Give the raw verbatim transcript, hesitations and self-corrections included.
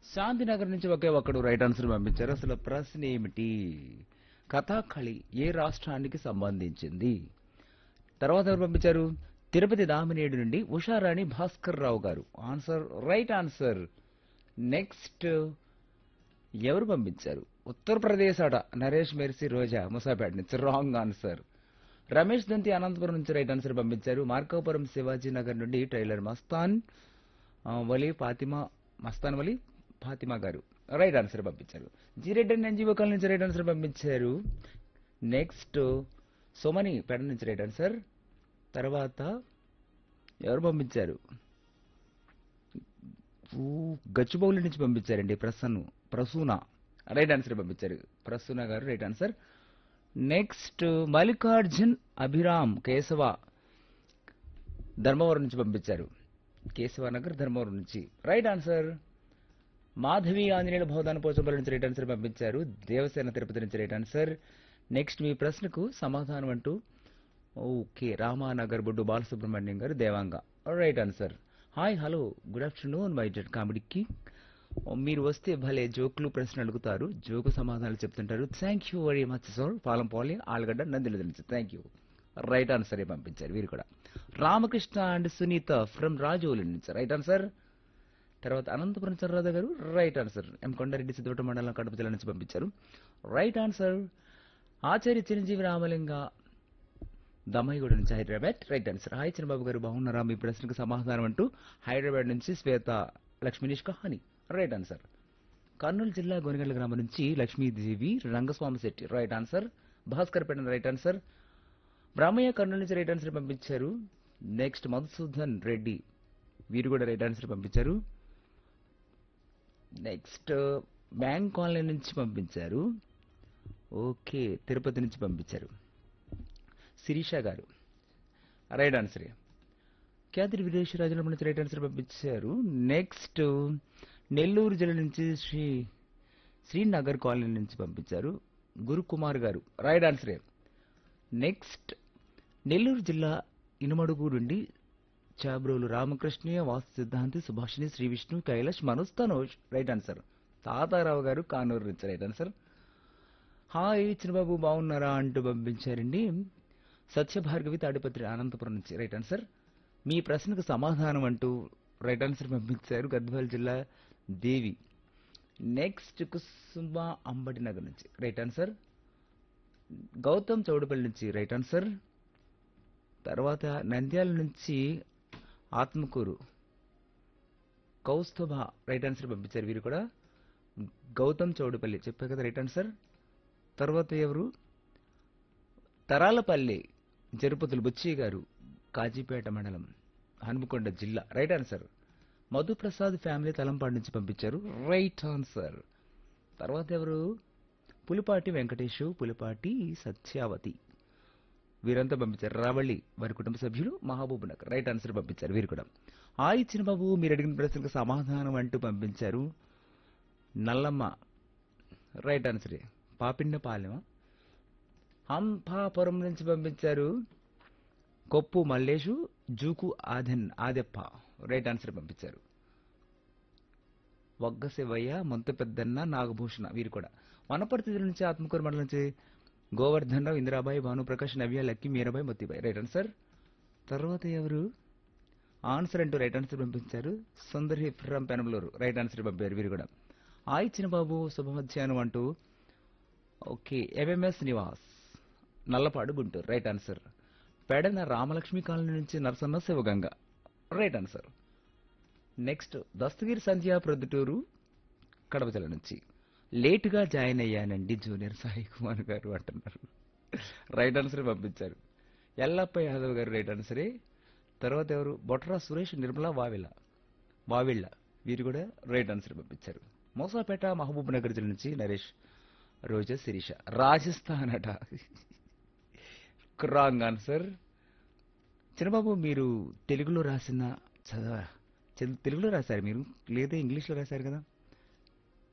శాంతినగర్ నుంచి ఒకే ఒక్కడు right answer పంపించారు. అసలు ప్రశ్న ఏమిటి? కథాకళి ఏ రాష్ట్రానికి సంబంధించింది? తర్వాత ఎవరు పంపించారు? తిరుపతి దామినేడు నుండి ఉషారాణి భాస్కర్ రావు గారు. Answer right answer. నెక్స్ట్ ఎవరు పంపించారు? ఉత్తరప్రదేశ్ అట నరేష్ మెర్సీ రోజా ముసాపేట నుంచి రాంగ్ ఆన్సర్. రమేష్ దంతి అనంతపురం నుంచి రైట్ ఆన్సర్ పంపించారు. మార్కాపురం శివాజీ నగర్ నుండి ట్రైలర్ మస్తాన్ ఆ, వలి ఫాతిమా మస్తాన్ వలి ఫాతిమా గారు రైట్ ఆన్సర్ పంపించారు. జీరెడ్డి ఎన్జీఓ కాలనీ నుంచి రైట్ ఆన్సర్ పంపించారు. నెక్స్ట్ సోమని పెడ నుంచి రైట్ ఆన్సర్. తర్వాత ఎవరు పంపించారు? ఊ, గచ్చిబౌలి నుంచి పంపించారండి ప్రసన్ను ప్రసూన రైట్ ఆన్సర్ పంపించారు. ప్రసూన గారు right answer. Next Mallikarjun Abhiram Keshava Dharmavaram నుంచి పంపించారు. కేశవనగర్ ధర్మవరం నుంచి రైట్ ఆన్సర్. మాధవి ఆంజనేయుల భవదాన పోచంపల్లి నుంచి రైట్ ఆన్సర్ పంపించారు. దేవసేన తిరుపతి నుంచి రైట్ ఆన్సర్. నెక్స్ట్ మీ ప్రశ్నకు సమాధానం అంటూ ఓకే రామానగర్ బొడ్డు బాలసుబ్రహ్మణ్యం గారు Devanga right answer. Hi hello good afternoon my dead కామెడీకి మీరు వస్తే భలే జోకులు ప్రశ్నలు అడుగుతారు, జోకు సమాధానాలు చెప్తుంటారు. Thank you very much sir. పాలం పాలి ఆలుగడ్డ నందిల నుంచి థ్యాంక్ యూ రైట్ ఆన్సర్ పంపించారు వీరు కూడా. రామకృష్ణ అండ్ సునీత ఫ్రమ్ రాజోలి నుంచి రైట్ ఆన్సర్. తర్వాత అనంతపురం చర్రాధ గారు రైట్ ఆన్సర్. ఎం కొండారెడ్డి సిద్ధోట మండలం కడప జిల్లా నుంచి పంపించారు రైట్ ఆన్సర్. ఆచార్య చిరంజీవి రామలింగ దమ్మాయిగూడ నుంచి Hyderabad right answer. Hi Chandrababu గారు బాగున్నారా? మీ ప్రశ్నకు సమాధానం అంటూ హైదరాబాద్ నుంచి శ్వేత లక్ష్మీనిష్ కహాని రైట్ ఆన్సర్. కర్నూలు జిల్లా గోనిగండ్ల గ్రామం నుంచి లక్ష్మీదేవి రంగస్వామి శెట్టి రైట్ ఆన్సర్. భాస్కర్ పేట రైట్ ఆన్సర్. బ్రాహ్మయ్య కర్నూలు నుంచి రైట్ ఆన్సర్ పంపించారు. నెక్స్ట్ మధుసూదన్ రెడ్డి వీరు కూడా రైట్ ఆన్సర్ పంపించారు. నెక్స్ట్ బ్యాంక్ కాలనీ నుంచి పంపించారు. ఓకే తిరుపతి నుంచి పంపించారు. శిరీష గారు రైట్ ఆన్సర్. ఖ్యాతి విదేశరాజుల నుంచి రైట్ ఆన్సర్ పంపించారు. నెక్స్ట్ నెల్లూరు జిల్లా నుంచి శ్రీ శ్రీనగర్ కాలనీ నుంచి పంపించారు గురుకుమార్ గారు రైట్ ఆన్సరే. నెక్స్ట్ నెల్లూరు జిల్లా ఇనుమడుగు నుండి చాబ్రోలు రామకృష్ణయ్య వాస్తు సిద్ధాంతి సుభాషిణి శ్రీ విష్ణు కైలాష్ మనోజ్ తనోజ్ రైట్ ఆన్సర్. తాతారావు గారు కానూరు నుంచి రైట్ ఆన్సర్. హాయ్ చిన్నబాబు బాగున్నారా అంటూ పంపించారండి సత్యభార్గవి తాడిపత్రి అనంతపురం నుంచి రైట్ ఆన్సర్. మీ ప్రశ్నకు సమాధానం అంటూ రైట్ ఆన్సర్ పంపించారు గద్వాల జిల్లా దేవి. నెక్స్ట్ కుసుమ అంబటి నగర్ నుంచి రైట్ ఆన్సర్. గౌతమ్ చౌడపల్లి నుంచి రైట్ ఆన్సర్. తర్వాత నంద్యాల నుంచి ఆత్మకూరు కౌస్తుభ రైట్ ఆన్సర్ పంపించారు వీరు కూడా. గౌతమ్ చౌడపల్లి చెప్పారు కదా రైట్ ఆన్సర్. తర్వాత ఎవరు? తరాలపల్లి జరుపతులు బుచ్చి గారు కాజీపేట మండలం హనుమకొండ జిల్లా right answer. Madhu Prasad family Talampadu నుంచి పంపించారు రైట్ ఆన్సర్. తర్వాత ఎవరు? పులిపాటి వెంకటేషు పులిపాటి సత్యావతి వీరంతా పంపించారు. రావళి వారి కుటుంబ సభ్యులు మహబూబ్ నగర్ రైట్ ఆన్సర్ పంపించారు వీరు కూడా. ఆ ఇచ్చిన బాబు మీరు అడిగిన ప్రశ్నకు సమాధానం అంటూ పంపించారు నల్లమ్మ రైట్ ఆన్సరే. పాపిన్నపాలెమ హంపాపురం నుంచి పంపించారు కొప్పు మల్లేషు జూకు ఆదెన్ ఆదెప్ప రైట్ ఆన్సర్ పంపించారు. వగ్గ శివయ్య మొంత పెద్దన్న నాగభూషణ వీరు కూడా. వనపర్తి జిల్లా నుంచి ఆత్మకూరు మండలం నుంచి గోవర్ధన్ రావు ఇందిరాబాయి భానుప్రకాష్ నవ్య lucky Mirabai Mottibai right answer. తర్వాత ఎవరు? ఆన్సర్ అంటూ రైట్ ఆన్సర్ పంపించారు సుందరి ఫ్రమ్ పెనమలూరు రైట్ ఆన్సర్ పంపారు వీరు కూడా. ఆ ఇచ్చిన బాబు శుభ మధ్యాహ్నం అంటూ okay MMS Nivas Nallapadu Guntur right answer. Pedana Ramalakshmi colony నుంచి Narasanna Sivaganga right answer. Next Dastagiri సంధ్య ప్రొద్దుటూరు కడప జిల్లా నుంచి లేటుగా జాయిన్ అయ్యానండి జూనియర్ సాయి కుమార్ గారు అంటున్నారు రైట్ ఆన్సర్ పంపించారు. ఎల్లప్ప యాదవ్ గారు రైట్ ఆన్సరే. తర్వాత ఎవరు? బొట్రా సురేష్ నిర్మల వావిల వావిళ్ళ వీరు కూడా రైట్ ఆన్సర్ పంపించారు. మోసాపేట మహబూబ్ నగర్ జిల్లా నుంచి నరేష్ రోజా శిరీష రాజస్థాన్ అట రాంగ్ ఆన్సర్. చిన్నబాబు మీరు తెలుగులో రాసిన చదవ తెలుగులో రాశారు మీరు లేదా ఇంగ్లీష్లో రాశారు కదా?